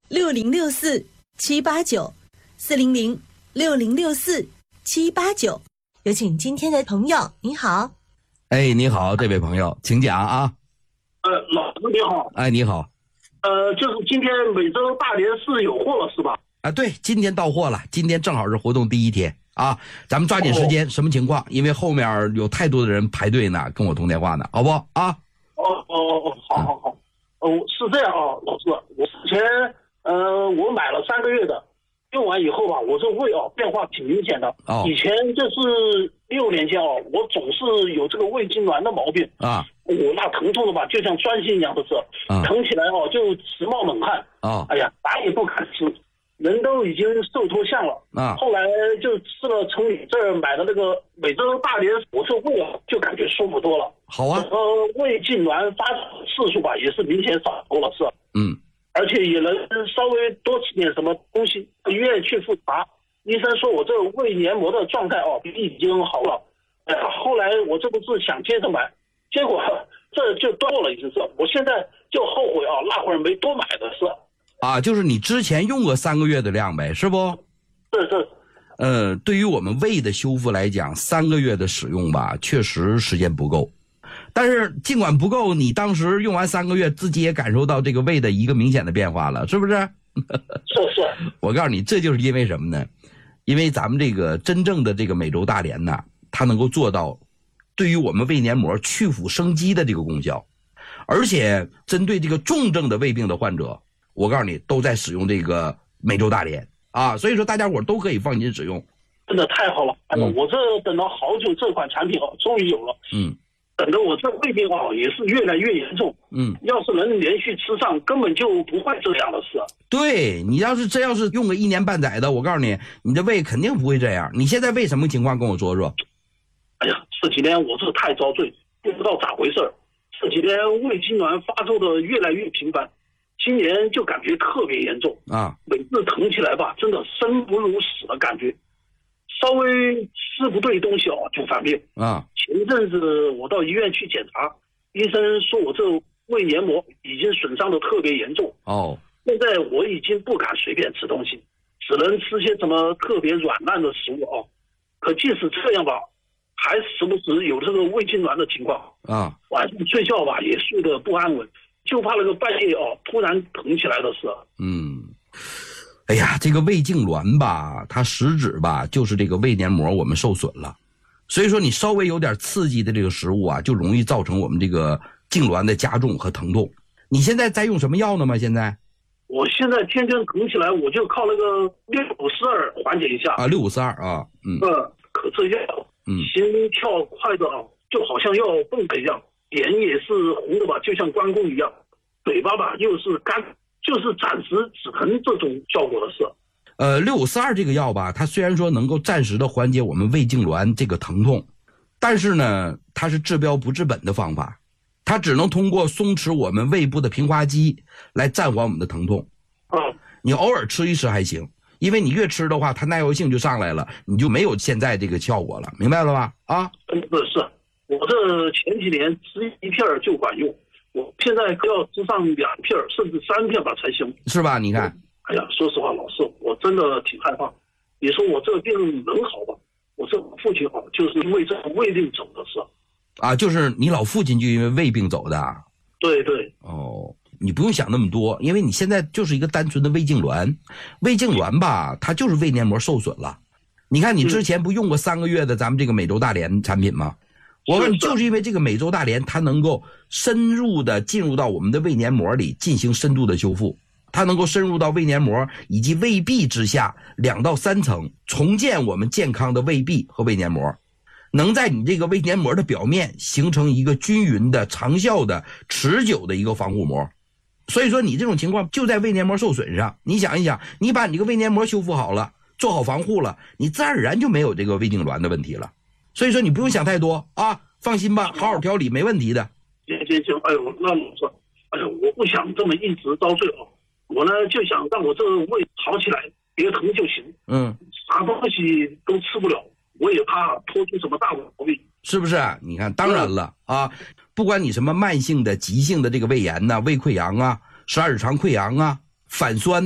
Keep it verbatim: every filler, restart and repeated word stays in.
六零六四七八九四零零六零六四七八九。有请今天的朋友，你好。 哎，你好，这位朋友，请讲啊。 呃，老师你好。 哎，你好。 呃，就是今天美洲大连是有货了是吧？ 啊，对，今天到货了，今天正好是活动第一天啊，咱们抓紧时间。哦、什么情况？因为后面有太多的人排队呢，跟我通电话呢，好不好啊？ 哦哦哦，好好好。哦、嗯呃，是这样啊，老师，我之前呃我买了三个月的，用完以后吧，我这胃啊变化挺明显的。哦。以前就是六年前啊，我总是有这个胃痉挛的毛病啊。我、哦、那疼痛的吧，就像钻心一样的是，啊、疼起来哦就直冒冷汗。啊。哎呀，啥也不敢吃。人都已经瘦脱相了啊！后来就吃了从你这儿买的那个美洲大连，我这胃啊就感觉舒服多了。 好啊， 呃，胃痉挛发次数吧也是明显少多了，是。嗯，而且也能稍微多吃点什么东西。医院去复查，医生说我这胃黏膜的状态哦已经好了。哎呀，后来我这不是想接着买，结果这就断了一次，我现在就后悔啊，那会儿没多买的是。 啊，就是你之前用过三个月的量呗，是不？ 是是。 呃，对于我们胃的修复来讲，三个月的使用吧，确实时间不够。但是尽管不够，你当时用完三个月，自己也感受到这个胃的一个明显的变化了，是不是？ 是是。 我告诉你，这就是因为什么呢？因为咱们这个真正的这个美洲大连呢，它能够做到对于我们胃黏膜去腐生肌的这个功效，而且针对这个重症的胃病的患者。我告诉你，都在使用这个美洲大连啊，所以说大家伙都可以放心使用。 真的太好了！哎呀、嗯，我这等了好久，这款产品哦，终于有了。嗯，等得我这胃病哦也是越来越严重。嗯，要是能连续吃上，根本就不会这样的事。 对，你要是真要是用个一年半载的，我告诉你，你的胃肯定不会这样。你现在胃什么情况？跟我说说。 哎呀，这几天我是太遭罪，不知道咋回事。这几天胃痉挛发作的越来越频繁。今年就感觉特别严重啊！每次疼起来吧，真的生不如死的感觉。稍微吃不对东西哦，就犯病啊！前阵子我到医院去检查，医生说我这胃黏膜已经损伤的特别严重哦。现在我已经不敢随便吃东西，只能吃些什么特别软烂的食物哦。可即使这样吧，还时不时有这个胃痉挛的情况啊。晚上睡觉吧，也睡得不安稳。就怕那个半夜哦，突然疼起来的事。 嗯，哎呀，这个胃痉挛吧，它实质吧就是这个胃黏膜我们受损了，所以说你稍微有点刺激的这个食物啊，就容易造成我们这个痉挛的加重和疼痛。你现在在用什么药呢吗？现在？ 我现在天天疼起来，我就靠那个六五四二缓解一下。 啊，六五四二啊，嗯。 呃，可这药，嗯，心跳快的啊，就好像要蹦一样。脸也是红的吧，就像关公一样，嘴巴吧又是干，就是暂时止疼这种效果的事。 呃，六五四二这个药吧，它虽然说能够暂时的缓解我们胃痉挛这个疼痛，但是呢，它是治标不治本的方法，它只能通过松弛我们胃部的平滑肌来暂缓我们的疼痛。嗯，你偶尔吃一吃还行，因为你越吃的话，它耐药性就上来了，你就没有现在这个效果了，明白了吧？啊， 嗯，是。我这前几年吃一片就管用，我现在可要吃上两片甚至三片吧才行， 是吧？你看， 哎呀，说实话，老师，我真的挺害怕。你说我这个病能好吧？我这父亲好，就是因为这个胃病走的是。 啊，就是你老父亲就因为胃病走的。 对对。 哦，你不用想那么多，因为你现在就是一个单纯的胃痉挛，胃痉挛吧，它就是胃黏膜受损了。你看你之前不用过三个月的咱们这个美洲大连产品吗？我说你就是因为这个美洲大连，它能够深入的进入到我们的胃黏膜里进行深度的修复，它能够深入到胃黏膜以及胃壁之下两到三层，重建我们健康的胃壁和胃黏膜，能在你这个胃黏膜的表面形成一个均匀的、长效的、持久的一个防护膜。所以说你这种情况就在胃黏膜受损上，你想一想，你把你这个胃黏膜修复好了，做好防护了，你自然而然就没有这个胃痉挛的问题了。所以说你不用想太多啊，放心吧，好好调理没问题的。 行行行，哎呦，那老师，哎呦，我不想这么一直遭罪哦，我呢就想让我这个胃好起来，别疼就行。嗯，啥东西都吃不了，我也怕拖出什么大毛病， 是不是？你看，当然了啊，不管你什么慢性的、急性的这个胃炎呐、胃溃疡啊、十二指肠溃疡啊、反酸。